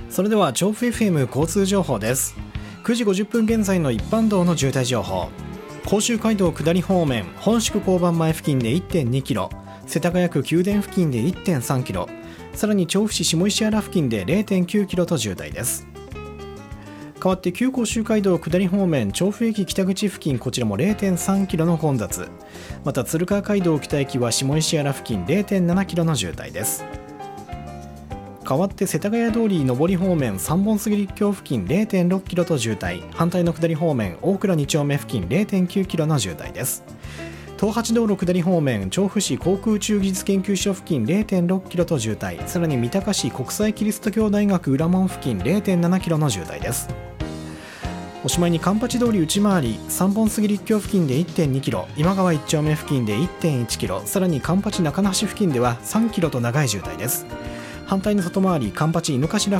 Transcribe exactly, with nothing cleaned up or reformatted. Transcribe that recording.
それでは調布 エフエム 交通情報です。くじごじゅっぷん現在の一般道の渋滞情報。甲州街道下り方面、本宿交番前付近で いってんにキロ、世田谷区宮殿付近で いってんさんキロ、さらに調布市下石原付近で れいてんきゅうキロと渋滞です。代わって旧甲州街道下り方面、調布駅北口付近、こちらも れいてんさんキロの混雑。また鶴川街道北駅は下石原付近 れいてんななキロの渋滞です。代わって世田谷通り上り方面、三本杉立橋付近 れいてんろっキロと渋滞。反対の下り方面、大倉に丁目付近 れいてんきゅうキロの渋滞です。東八道路下り方面、調布市航空宇宙技術研究所付近 れいてんろっキロと渋滞。さらに三鷹市国際キリスト教大学裏門付近 れいてんななキロの渋滞です。おしまいに環八通り内回り、三本杉立橋付近で いってんにキロ、今川一丁目付近で いってんいちキロ、さらに環八中野橋付近ではさんキロと長い渋滞です。反対の外回り、環八井の頭